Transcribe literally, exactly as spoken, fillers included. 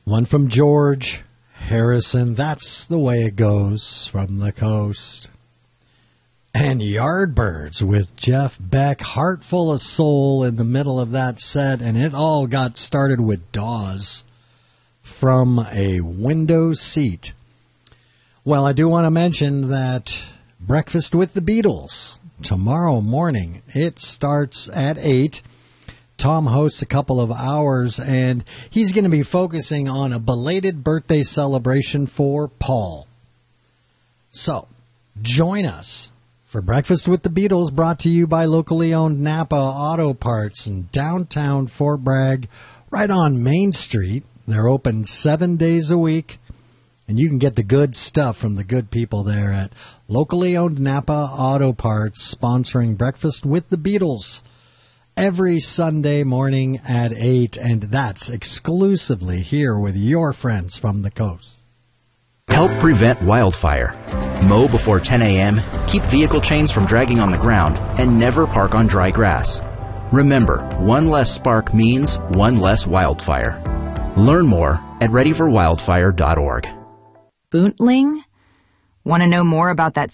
One from George Harrison. That's the way it goes from the coast. And Yardbirds with Jeff Beck. Heart Full of Soul in the middle of that set. And it all got started with Dawes from a window seat. Well, I do want to mention that Breakfast with the Beatles tomorrow morning. It starts at eight. Tom hosts a couple of hours, and he's going to be focusing on a belated birthday celebration for Paul. So, join us for Breakfast with the Beatles, brought to you by locally owned Napa Auto Parts in downtown Fort Bragg, right on Main Street. They're open seven days a week, and you can get the good stuff from the good people there at locally owned Napa Auto Parts, sponsoring Breakfast with the Beatles every Sunday morning at eight, and that's exclusively here with your friends from the coast. Help prevent wildfire. Mow before ten a.m., keep vehicle chains from dragging on the ground, and never park on dry grass. Remember, one less spark means one less wildfire. Learn more at ready for wildfire dot org. Boontling? Want to know more about that